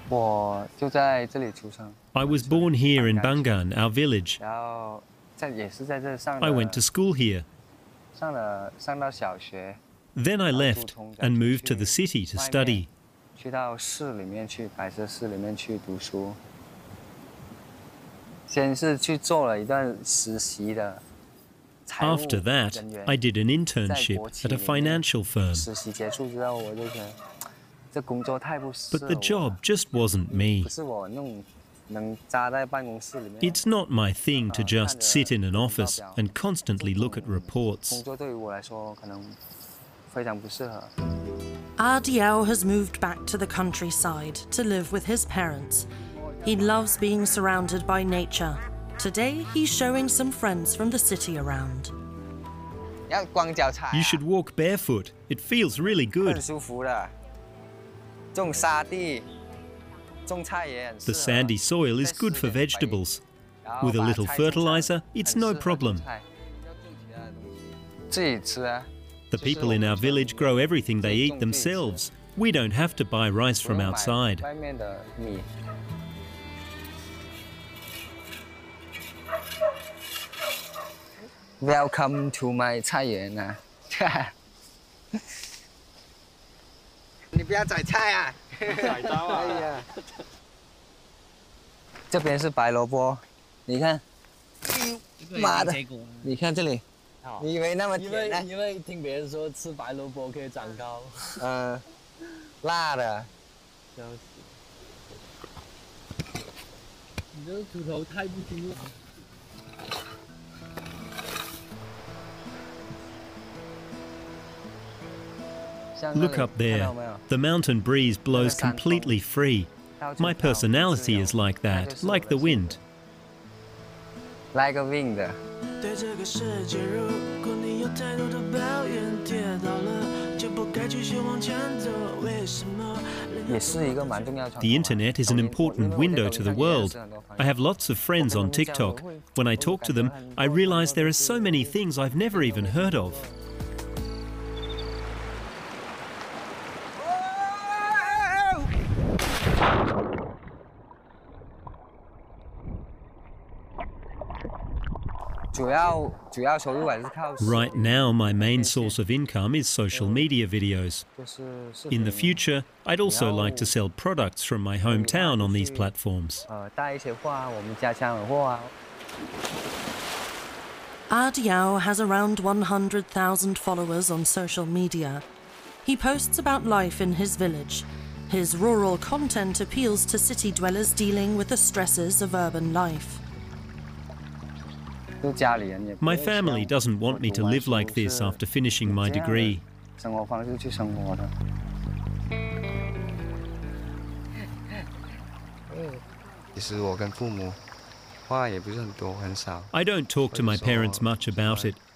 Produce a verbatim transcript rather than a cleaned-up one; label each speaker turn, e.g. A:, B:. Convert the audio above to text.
A: I was born here in Bangan, our village.
B: 然后在也是在这上
A: I
B: 的
A: went to school here.
B: 上了上到小学，
A: Then I left and moved to the city to study.
B: 去到市里面去，白色市里面去读书。先是去做了一段实习的。
A: After that, I did an internship at a financial firm.
B: 实习结束之后，我就觉得这工作太不适合
A: But
B: 我
A: the job just wasn't me.
B: 不是我那种能扎在办公室里面。
A: It's not my thing to just sit in an office and constantly look at
B: 工
A: reports.
B: 作对于我来说可能非常不适合。
C: Ardiel has moved back to the countryside to live with his parents. He loves being surrounded by nature. Today, he's showing some friends from the city around.
B: 要光脚踩啊
A: You should walk barefoot. It feels really
B: 很
A: good.
B: 舒服的。种沙地，种菜也很适
A: The
B: 合。
A: sandy soil is good for vegetables.
B: 然后
A: With a
B: 把
A: little
B: 菜种上
A: fertilizer, it's
B: 很
A: no
B: 适合种
A: problem.
B: 菜自己吃啊。
A: The people in our village grow everything they eat themselves. We don't have to buy rice from
B: 不用买
A: outside.
B: 外面的米。 Welcome to my 菜园啊！你不要宰菜啊！
D: 宰刀啊！
B: 哎呀，这边是白萝卜，你看，妈的，你看这里，你以为那么
D: 因
B: 甜呢？
D: 为因为听别人说吃白萝卜可以长高。
B: 嗯，辣的。
D: 笑死！你这个骨头太不轻了。
A: Look up there. The mountain breeze blows completely free. My personality is like that, like the wind.
B: Like a wind.
E: 对这个世界，如果你有太多的抱怨，跌倒了就不该继续往前走。为什么？
B: 也是一个蛮重要的传统啊。
A: The internet is an important window to the world. I have lots of friends on TikTok. When I talk to them, I realize there are so many things I've never even heard of.
B: Right
A: now, my main source of income is social media videos. In the future, I'd also like to sell products from my hometown on these platforms.
C: Ardiel has around one hundred thousand followers on social media. He posts about life in his village. His rural content appeals to city dwellers dealing with the stresses of urban life.
A: My family doesn't want me to live like this after finishing my degree.
B: 生活方式去生活的。其实我跟父母话也不是很多，很少。
A: I don't talk to my parents much about it.